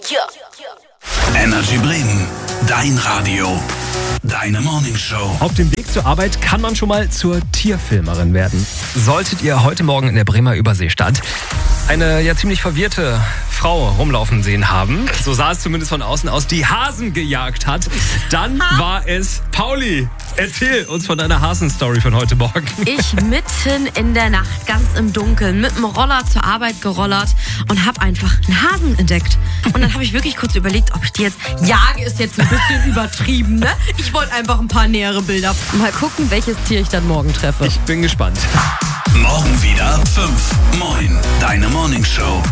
Energy Bremen, dein Radio, deine Morningshow. Auf dem Weg zur Arbeit kann man schon mal zur Tierfilmerin werden. Solltet ihr heute Morgen in der Bremer Überseestadt eine ja ziemlich verwirrte Frau rumlaufen sehen haben, so sah es zumindest von außen aus, die Hasen gejagt hat, dann war es Pauli. Erzähl uns von deiner Hasen-Story von heute Morgen. Ich mitten in der Nacht, ganz im Dunkeln, mit dem Roller zur Arbeit gerollert und habe einfach einen Hasen entdeckt. Und dann habe ich wirklich kurz überlegt, ob ich die jetzt jage, ist jetzt ein bisschen übertrieben, ne? Ich wollte einfach ein paar nähere Bilder. Mal gucken, welches Tier ich dann morgen treffe. Ich bin gespannt. Morgen wieder 5. Moin, deine Morningshow.